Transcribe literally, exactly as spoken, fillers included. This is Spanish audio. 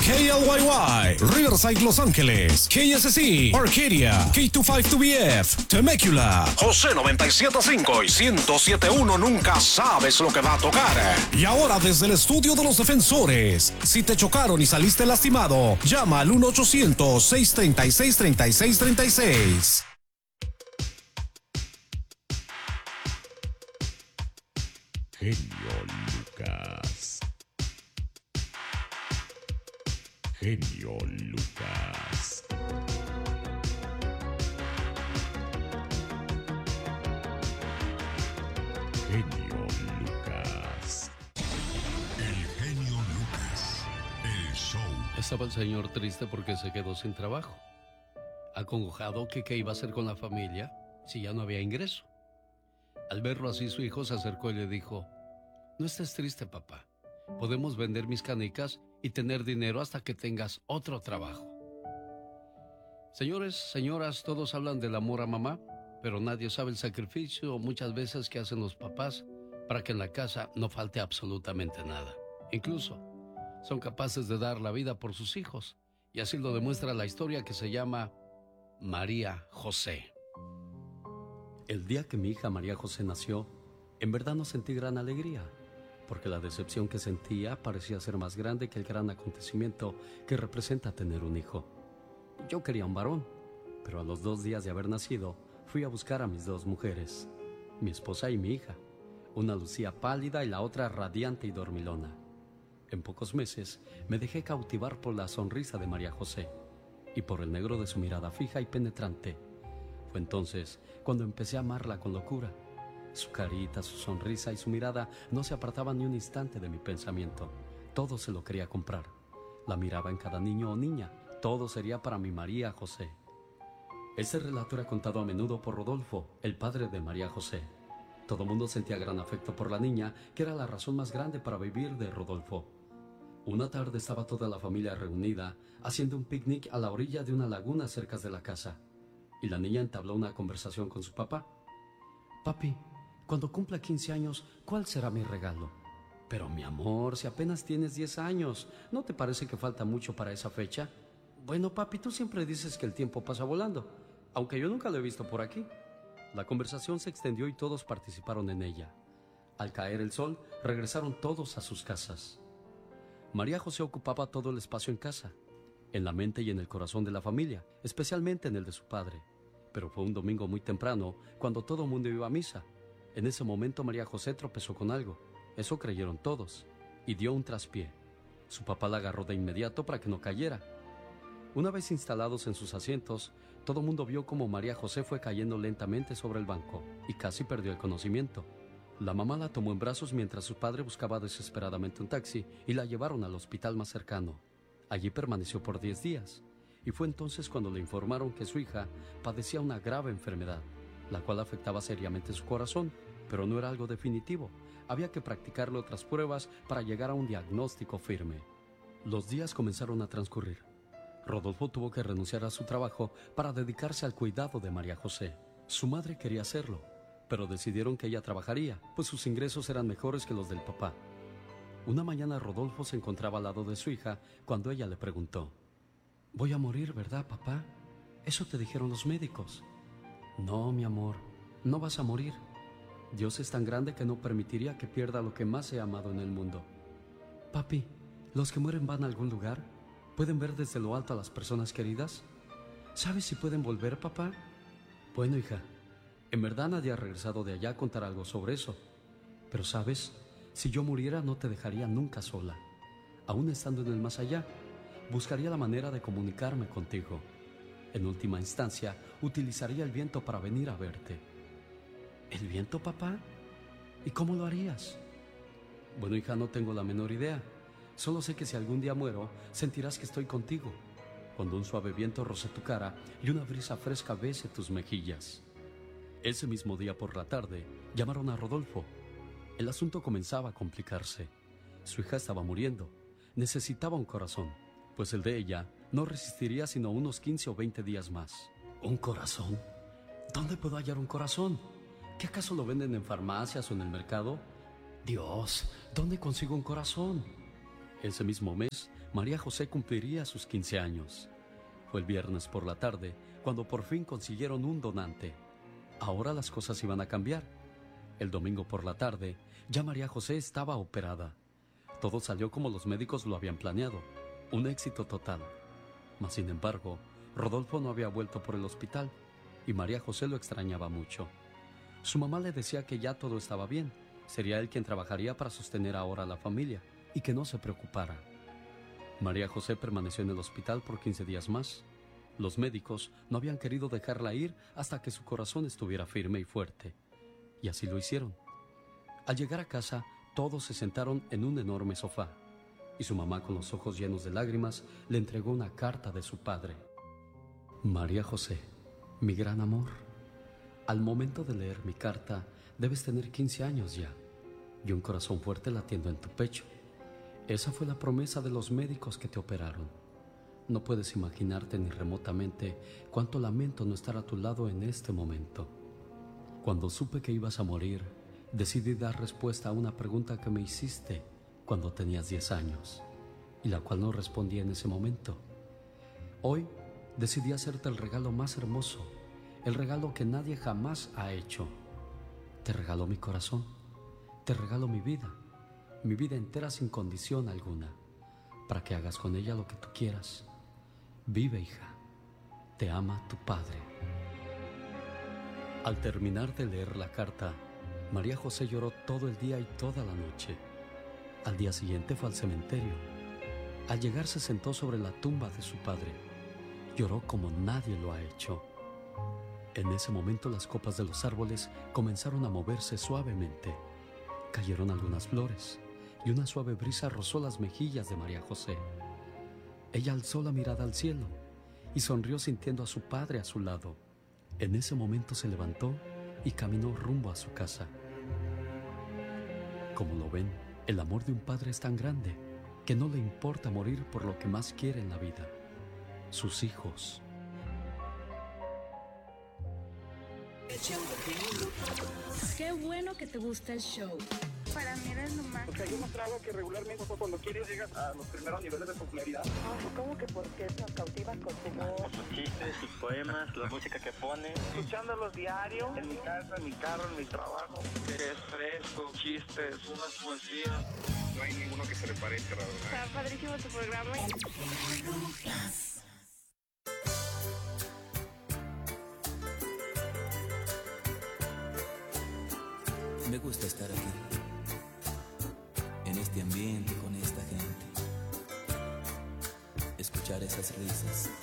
K L Y Y, Riverside, Los Ángeles, K S C, Arcadia, K veinticinco B F, Temecula, José noventa y siete punto cinco y ciento siete punto uno. Nunca sabes lo que va a tocar. Y ahora desde el estudio de los defensores, si te chocaron y saliste lastimado, llama al uno ochocientos, seis tres seis, tres seis tres seis. Genio Lucas. Genio Lucas. Genio Lucas. El genio Lucas. El show. Estaba el señor triste porque se quedó sin trabajo. Acongojado que qué iba a hacer con la familia si ya no había ingreso. Al verlo así, su hijo se acercó y le dijo: no estés triste, papá. Podemos vender mis canicas y tener dinero hasta que tengas otro trabajo. Señores, señoras, todos hablan del amor a mamá, pero nadie sabe el sacrificio muchas veces que hacen los papás para que en la casa no falte absolutamente nada. Incluso son capaces de dar la vida por sus hijos, y así lo demuestra la historia que se llama María José. El día que mi hija María José nació, en verdad no sentí gran alegría, porque la decepción que sentía parecía ser más grande que el gran acontecimiento que representa tener un hijo. Yo quería un varón, pero a los dos días de haber nacido, fui a buscar a mis dos mujeres, mi esposa y mi hija. Una lucía pálida y la otra radiante y dormilona. En pocos meses me dejé cautivar por la sonrisa de María José y por el negro de su mirada fija y penetrante. Fue entonces cuando empecé a amarla con locura. Su carita, su sonrisa y su mirada no se apartaban ni un instante de mi pensamiento. Todo se lo quería comprar. La miraba en cada niño o niña. Todo sería para mi María José. Ese relato era contado a menudo por Rodolfo, el padre de María José. Todo mundo sentía gran afecto por la niña, que era la razón más grande para vivir de Rodolfo. Una tarde estaba toda la familia reunida, haciendo un picnic a la orilla de una laguna cerca de la casa. Y la niña entabló una conversación con su papá. Papi, cuando cumpla quince años, ¿cuál será mi regalo? Pero mi amor, si apenas tienes diez años, ¿no te parece que falta mucho para esa fecha? Bueno, papi, tú siempre dices que el tiempo pasa volando, aunque yo nunca lo he visto por aquí. La conversación se extendió y todos participaron en ella. Al caer el sol, regresaron todos a sus casas. María José ocupaba todo el espacio en casa, en la mente y en el corazón de la familia, especialmente en el de su padre. Pero fue un domingo muy temprano, cuando todo el mundo iba a misa. En ese momento María José tropezó con algo, eso creyeron todos, y dio un traspié. Su papá la agarró de inmediato para que no cayera. Una vez instalados en sus asientos, todo el mundo vio cómo María José fue cayendo lentamente sobre el banco y casi perdió el conocimiento. La mamá la tomó en brazos mientras su padre buscaba desesperadamente un taxi y la llevaron al hospital más cercano. Allí permaneció por diez días y fue entonces cuando le informaron que su hija padecía una grave enfermedad, la cual afectaba seriamente su corazón, pero no era algo definitivo. Había que practicarle otras pruebas para llegar a un diagnóstico firme. Los días comenzaron a transcurrir. Rodolfo tuvo que renunciar a su trabajo para dedicarse al cuidado de María José. Su madre quería hacerlo, pero decidieron que ella trabajaría, pues sus ingresos eran mejores que los del papá. Una mañana Rodolfo se encontraba al lado de su hija cuando ella le preguntó: «Voy a morir, ¿verdad, papá? Eso te dijeron los médicos». «No, mi amor, no vas a morir. Dios es tan grande que no permitiría que pierda lo que más he amado en el mundo». «Papi, ¿los que mueren van a algún lugar? ¿Pueden ver desde lo alto a las personas queridas? ¿Sabes si pueden volver, papá?» «Bueno, hija, en verdad nadie ha regresado de allá a contar algo sobre eso. Pero, ¿sabes? Si yo muriera no te dejaría nunca sola. Aún estando en el más allá, buscaría la manera de comunicarme contigo. En última instancia, utilizaría el viento para venir a verte». «¿El viento, papá? ¿Y cómo lo harías?» «Bueno, hija, no tengo la menor idea. Solo sé que si algún día muero, sentirás que estoy contigo, cuando un suave viento roce tu cara y una brisa fresca bese tus mejillas». Ese mismo día por la tarde, llamaron a Rodolfo. El asunto comenzaba a complicarse. Su hija estaba muriendo. Necesitaba un corazón, pues el de ella no resistiría sino unos quince o veinte días más. ¿Un corazón? ¿Dónde puedo hallar un corazón? ¿Qué acaso lo venden en farmacias o en el mercado? Dios, ¿dónde consigo un corazón? Ese mismo mes, María José cumpliría sus quince años. Fue el viernes por la tarde cuando por fin consiguieron un donante. Ahora las cosas iban a cambiar. El domingo por la tarde, ya María José estaba operada. Todo salió como los médicos lo habían planeado. Un éxito total. Mas, sin embargo, Rodolfo no había vuelto por el hospital y María José lo extrañaba mucho. Su mamá le decía que ya todo estaba bien. Sería él quien trabajaría para sostener ahora a la familia y que no se preocupara. María José permaneció en el hospital por quince días más. Los médicos no habían querido dejarla ir hasta que su corazón estuviera firme y fuerte. Y así lo hicieron. Al llegar a casa, todos se sentaron en un enorme sofá. Y su mamá, con los ojos llenos de lágrimas, le entregó una carta de su padre. María José, mi gran amor, al momento de leer mi carta, debes tener quince años ya y un corazón fuerte latiendo en tu pecho. Esa fue la promesa de los médicos que te operaron. No puedes imaginarte ni remotamente cuánto lamento no estar a tu lado en este momento. Cuando supe que ibas a morir, decidí dar respuesta a una pregunta que me hiciste cuando tenías diez años y la cual no respondí en ese momento. Hoy decidí hacerte el regalo más hermoso, el regalo que nadie jamás ha hecho. Te regalo mi corazón, te regalo mi vida, mi vida entera sin condición alguna, para que hagas con ella lo que tú quieras. Vive, hija, te ama tu padre. Al terminar de leer la carta, María José lloró todo el día y toda la noche. Al día siguiente fue al cementerio. Al llegar se sentó sobre la tumba de su padre. Lloró como nadie lo ha hecho. En ese momento las copas de los árboles comenzaron a moverse suavemente. Cayeron algunas flores y una suave brisa rozó las mejillas de María José. Ella alzó la mirada al cielo y sonrió sintiendo a su padre a su lado. En ese momento se levantó y caminó rumbo a su casa. Como lo ven, el amor de un padre es tan grande que no le importa morir por lo que más quiere en la vida, sus hijos. Qué bueno que te gusta el show. Para mí eres lo más. O sea, yo mostraba que regularmente cuando quieres llegas a los primeros niveles de popularidad. Oh, ¿cómo que por qué nos cautivas con tu voz? Con sus chistes, sus poemas, la música que pone. Escuchándolos diario, en mi casa, en mi carro, en mi trabajo. Que es fresco, chistes, unas poesías. No hay ninguno que se le parezca, la verdad. Está padrísimo tu programa. Me gusta estar aquí, en este ambiente, con esta gente, escuchar esas risas,